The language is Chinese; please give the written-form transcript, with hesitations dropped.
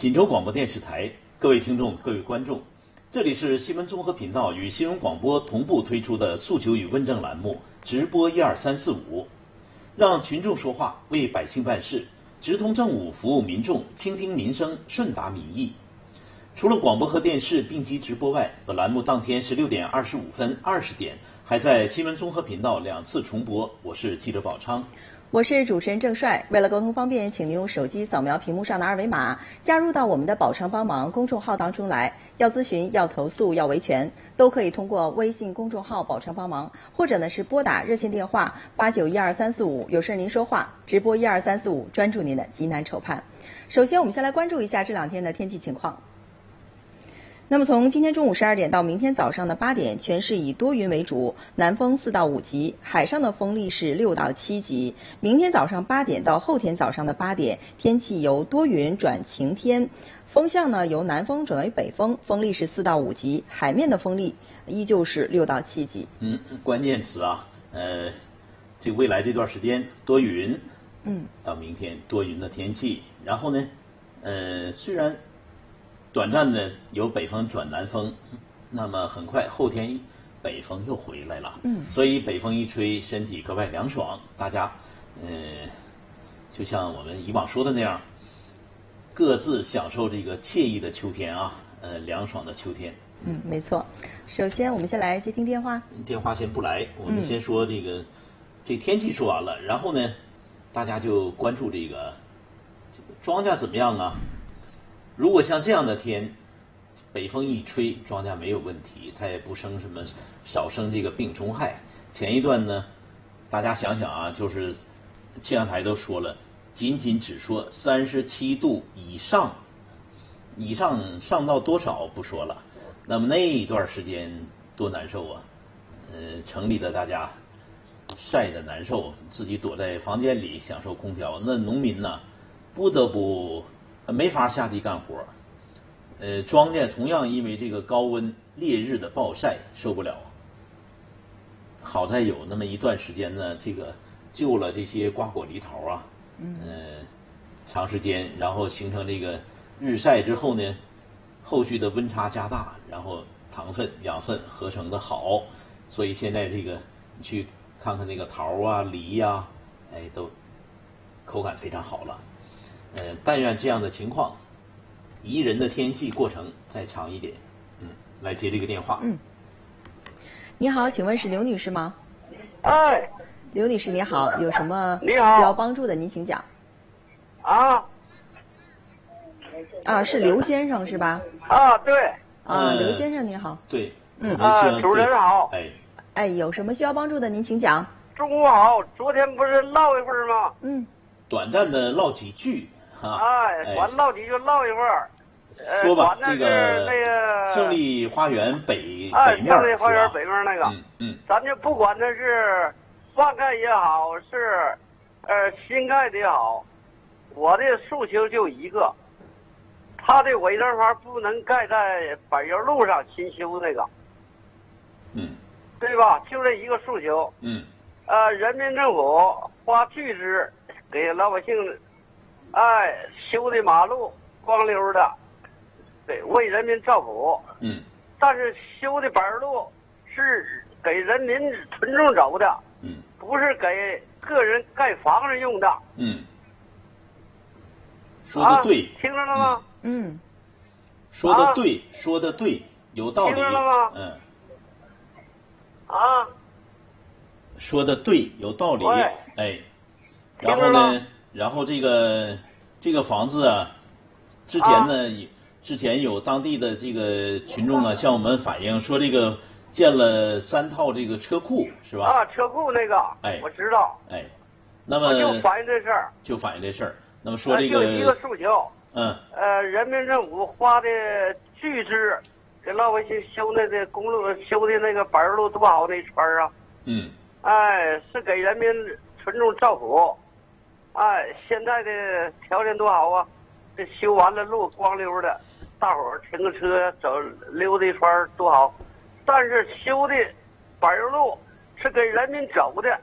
锦州广播电视台，各位听众、各位观众，这里是新闻综合频道与新闻广播同步推出的诉求与问政栏目直播12345，让群众说话，为百姓办事，直通政务，服务民众，倾听民生，顺达民意。除了广播和电视并机直播外，本栏目当天16点25分、20点还在新闻综合频道2次重播。我是记者宝昌。 我是主持人郑帅。为了沟通方便，请您用手机扫描屏幕上的二维码，加入到我们的宝昌帮忙公众号当中来。要咨询、要投诉、要维权，都可以通过微信公众号宝昌帮忙，或者呢是拨打热线电话89123345，有事您说话，直播12345，专注您的急难愁盼。首先，我们先来关注一下这2天的天气情况。那么从今天中午12点到明天早上的8点，全市以多云为主，南风4到5级，海上的风力是6到7级。明天早上8点到后天早上的8点，天气由多云转晴天，风向呢由南风转为北风，风力是4到5级，海面的风力依旧是6到7级。 关键词啊，这未来这段时间多云，到明天多云的天气，然后呢，虽然短暂的由北风转南风，那么很快后天北风又回来了，所以北风一吹，身体格外凉爽。大家，就像我们以往说的那样，各自享受这个惬意的秋天啊，凉爽的秋天。 没错。首先，我们先来接听电话。 电话先不来，我们先说这天气说完了，然后呢，大家就关注这个庄稼怎么样啊？如果像这样的天，北风一吹，庄稼没有问题，它也不生什么少生这个病虫害。前一段呢，大家想想啊，就是气象台都说了，仅只说37度以上上到多少不说了，那么那一段时间多难受啊！城里的大家晒得难受，自己躲在房间里享受空调，那农民呢，不得不没法下地干活，庄稼同样因为这个高温烈日的暴晒受不了。好在有那么一段时间呢，这个救了这些瓜果梨桃啊，长时间，然后形成这个日晒之后呢，后续的温差加大，然后糖分、养分合成的好，所以现在这个你去看看那个桃啊、梨呀，都口感非常好了。但愿这样的情况，宜人的天气过程再长一点。来接这个电话。 你好，请问是刘女士吗？ 哎， 刘女士你好，有什么需你好要帮助的您请讲。是刘先生是吧？ 对。 刘先生你好。 对。 主持人好。 有什么需要帮助的您请讲。 中午好，昨天不是唠一会儿吗？ 短暂的唠几句啊。 完唠几句唠一会儿。 说吧， 那个胜利花园北面胜利花园北面那个，咱就不管它是翻盖也好，是新盖的也好，我的诉求就一个，它的违章房不能盖在柏油路上新修那个，对吧？就这一个诉求。人民政府花巨资给老百姓，修的马路光溜的。对，为人民造福。但是修的柏油路是给人民群众走的，不是给个人盖房子用的。 说的对。 听着了吗？ 说的对，说的对，有道理。 听着了吗？ 说的对，有道理。然后呢，然后这个房子啊，之前有当地的这个群众啊，向我们反映说，这个建了3套这个车库，是吧？ 车库那个，我知道。 那么就反映这事儿。 那么说这个就一个诉求。人民政府花的巨资给老百姓修那个公路，修的那个柏油路多好那圈啊。是给人民群众造福。现在的条件多好啊！这修完了路光溜的，大伙儿停个车走溜达一圈多好。但是修的柏油路是给人民走的，